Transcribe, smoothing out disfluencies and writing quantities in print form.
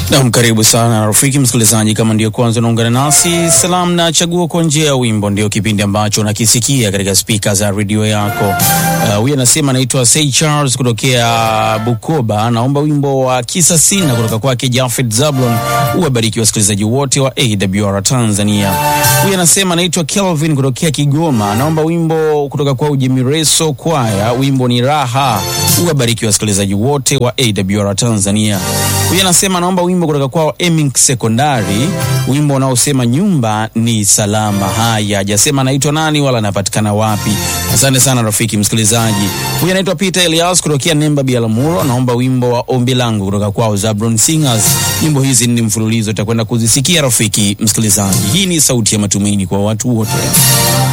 Na karibu sana rafiki msikilizaji, kama ndio kwanza unaungana nasi, salamu na chaguo kwa njia ya wimbo ndio kipindi ambacho unakisikia katika speaker za radio yako. Huyu anasema anaitwa Say Charles kutokea Bukoba, naomba wimbo wa Kisa Sina kutoka kwake Jafet Zablon. Uwabariki wasikilizaji wote wa AWR Tanzania. Huyu anasema anaitwa Kelvin kutokea Kigoma, naomba wimbo kutoka kwa Ujimireso Kwaya, wimbo ni Raha. Uwabariki wasikilizaji wote wa AWR Tanzania. Huyu anasema naomba wimbo kutoka kwa Emink Sekondari, wimbo unaosema nyumba ni salama. Haya, hajasema anaitwa nani wala anapatikana wapi. Asante sana rafiki msikilizaji. Huyu anaitwa Peter Elias kutokea Nemba Bialamuro, naomba wimbo wa Ombi Langu kutoka kwa Zabron Singers. Nyimbo hizi ni mfululizo, utakwenda kuzisikia rafiki msikilizaji. Hii ni sauti ya matumaini kwa watu wote.